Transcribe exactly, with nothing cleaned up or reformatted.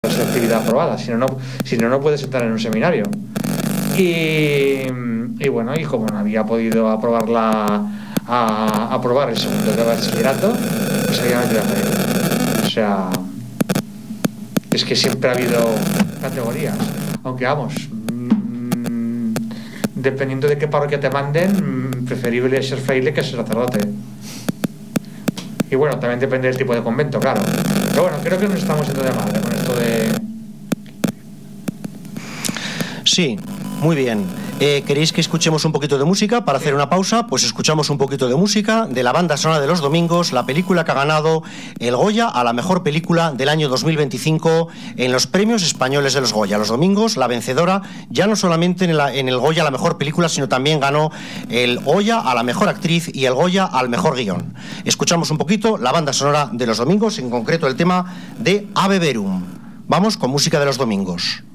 selectividad aprobada, si no, no, si no, no puedes entrar en un seminario. Y, y bueno, y como no había podido aprobarla, a, aprobar el segundo de bachillerato, pues había metido a F. O sea, es que siempre ha habido categorías, aunque vamos, mmm, dependiendo de qué parroquia te manden, mmm, preferible es ser fraile que ser sacerdote. Y bueno, también depende del tipo de convento, claro. Pero bueno, creo que nos estamos yendo de madre con esto de... Sí, muy bien. Eh, ¿Queréis que escuchemos un poquito de música para hacer una pausa? Pues escuchamos un poquito de música de la banda sonora de Los Domingos, la película que ha ganado el Goya a la mejor película del año dos mil veinticinco en los premios españoles de los Goya. Los Domingos, la vencedora, ya no solamente en, la, en el Goya a la mejor película, sino también ganó el Goya a la mejor actriz y el Goya al mejor guión. Escuchamos un poquito la banda sonora de Los Domingos, en concreto el tema de Ave Verum. Vamos con música de Los Domingos.